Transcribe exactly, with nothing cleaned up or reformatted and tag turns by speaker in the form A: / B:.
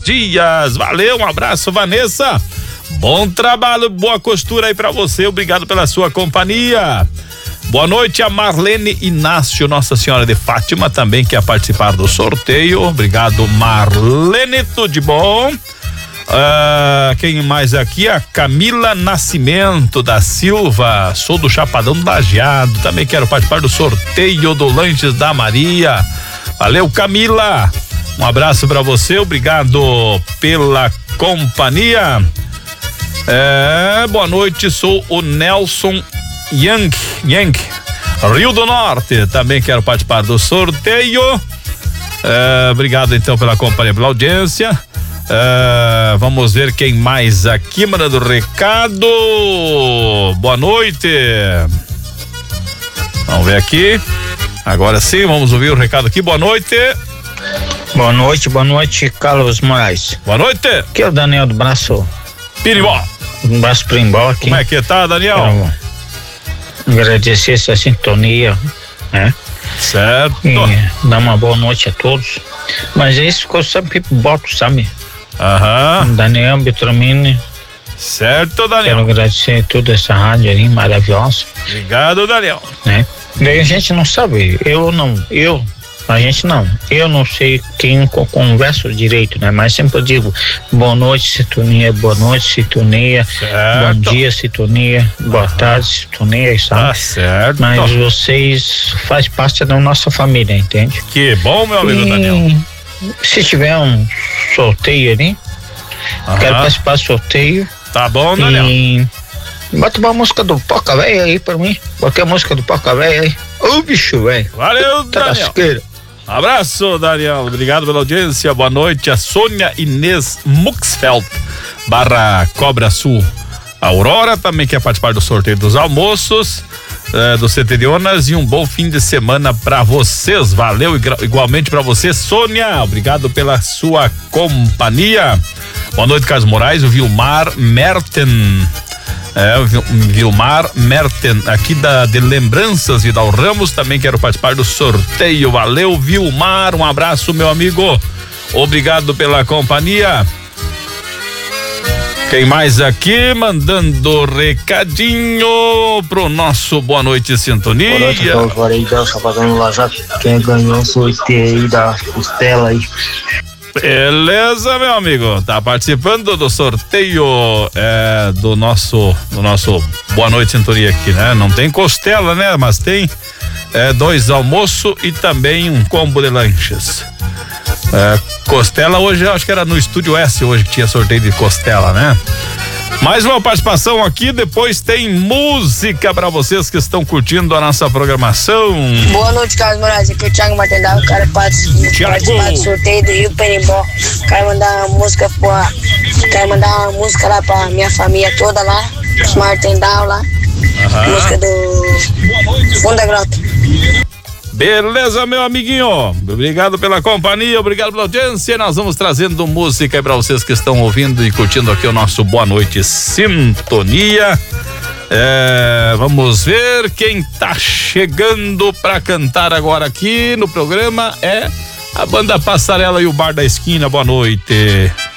A: Dias. Valeu, um abraço, Vanessa. Bom trabalho, boa costura aí pra você. Obrigado pela sua companhia. Boa noite a Marlene Inácio, Nossa Senhora de Fátima, também quer participar do sorteio. Obrigado, Marlene, tudo de bom. Uh, quem mais aqui? A Camila Nascimento da Silva, sou do Chapadão do Lajeado, também quero participar do sorteio do Lanches da Maria. Valeu, Camila, um abraço pra você, obrigado pela companhia. É, boa noite, sou o Nelson Yang, Yang, Rio do Norte, também quero participar do sorteio. É, obrigado então pela companhia, pela audiência. É, vamos ver quem mais aqui mandando recado. Boa noite. Vamos ver aqui. Agora sim, vamos ouvir o recado aqui. Boa noite.
B: Boa noite, boa noite, Carlos Moraes.
A: Boa noite.
B: Aqui é o Daniel do Braço.
A: Pirimbó.
B: Um braço Pirimbó aqui.
A: Como é que tá, Daniel?
B: Quero agradecer essa sintonia, né?
A: Certo.
B: E dar uma boa noite a todos. Mas é isso que eu sempre boto, sabe?
A: Aham.
B: Daniel Beltramini.
A: Certo, Daniel.
B: Quero agradecer toda essa rádio aí maravilhosa.
A: Obrigado, Daniel.
B: Né? Daí a gente não sabe, eu não, eu, a gente não, eu não sei quem eu converso direito, né? Mas sempre eu digo, boa noite, sintonia, boa noite, sintonia,
A: certo.
B: Bom dia, sintonia, boa uhum. tarde, sintonia, sabe?
A: Tá certo.
B: Mas vocês fazem parte da nossa família, entende?
A: Que bom, meu amigo
B: e,
A: Daniel.
B: Se tiver um sorteio ali, uhum. quero participar do sorteio.
A: Tá bom, Daniel.
B: E bota uma música do Poca Véia aí pra mim. Bota a música do Poca Véia aí. Ô, bicho, velho.
A: Valeu, Daniel. Abraço, Daniel. Obrigado pela audiência. Boa noite. A Sônia Inês Muxfeld, barra Cobra Sul Aurora, também quer participar do sorteio dos almoços eh, do C T de Onas, e um bom fim de semana pra vocês. Valeu igualmente pra você, Sônia. Obrigado pela sua companhia. Boa noite, Carlos Moraes. O Vilmar Merten. É, o Vilmar Merten, aqui da de Lembranças Vidal Ramos, também quero participar do sorteio. Valeu, Vilmar, um abraço, meu amigo, obrigado pela companhia. Quem mais aqui mandando recadinho pro nosso Boa Noite Sintonia?
C: Boa noite, Carlos Moraes, Chapadão do Lajeado. Quem ganhou o sorteio aí da costela aí?
A: Beleza, meu amigo, tá participando do sorteio é, do nosso do nosso Boa Noite Sintonia aqui, né? Não tem costela, né? Mas tem é, dois almoço e também um combo de lanches. É, costela hoje, eu acho que era no Estúdio S hoje que tinha sorteio de costela, né? Mais uma participação aqui, depois tem música pra vocês que estão curtindo a nossa programação.
D: Boa noite, Carlos Moraes, aqui é o Thiago Martendal, quero participar do sorteio do Rio Perimbó. Quero mandar uma música pra, quero mandar uma música lá pra minha família toda lá, os Martendal lá, uhum. Música do Fundo da Grota.
A: Beleza, meu amiguinho, obrigado pela companhia, obrigado pela audiência. Nós vamos trazendo música aí pra vocês que estão ouvindo e curtindo aqui o nosso Boa Noite Sintonia. É, vamos ver quem tá chegando pra cantar agora aqui no programa. É a banda Passarela e o Bar da Esquina. Boa noite.